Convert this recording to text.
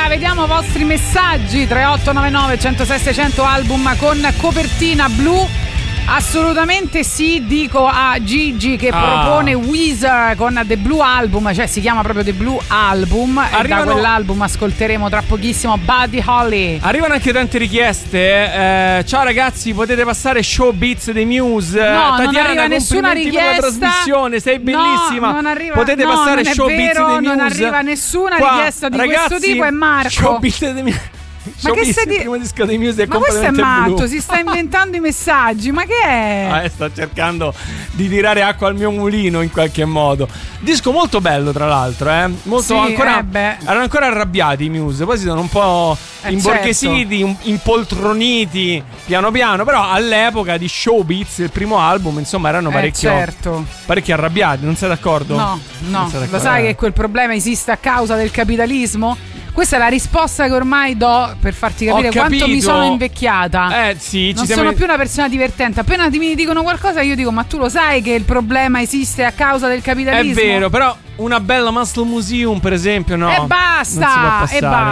vediamo vostri messaggi. 3899 106 600, album con copertina blu. Assolutamente sì, dico a Gigi che propone Weezer con The Blue Album, cioè si chiama proprio The Blue Album. E da quell'album ascolteremo tra pochissimo Buddy Holly. Arrivano anche tante richieste. Ciao ragazzi, potete passare Show Beats dei Muse? No, Tatiana, non arriva nessuna richiesta per la trasmissione, sei bellissima. No, non arriva, potete passare Show Beats dei Muse? Non arriva nessuna richiesta di ragazzi, questo tipo. È Marco. Show Beats dei Muse. Ma che stai il primo disco dei Muse è ma questo è matto, blu. si sta inventando i messaggi, ma che è? Sto cercando di tirare acqua al mio mulino in qualche modo. Disco molto bello, tra l'altro, molto, sì, erano ancora arrabbiati i Muse, poi si sono un po' imborghesiti, certo. Impoltroniti piano piano, però all'epoca di Showbiz, il primo album, insomma, erano parecchio arrabbiati, non sei d'accordo? No, lo sai che quel problema esiste a causa del capitalismo? Questa è la risposta che ormai do per farti capire quanto mi sono invecchiata. Sì, non sono più una persona divertente. Appena mi dicono qualcosa io dico: ma tu lo sai che il problema esiste a causa del capitalismo? È vero, però una bella Muscle Museum, per esempio, no. E basta,